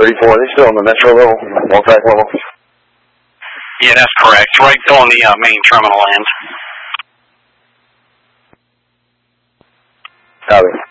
34, are they still on the metro level, multi-track level? Yeah, that's correct. Right on the main terminal end. Copy.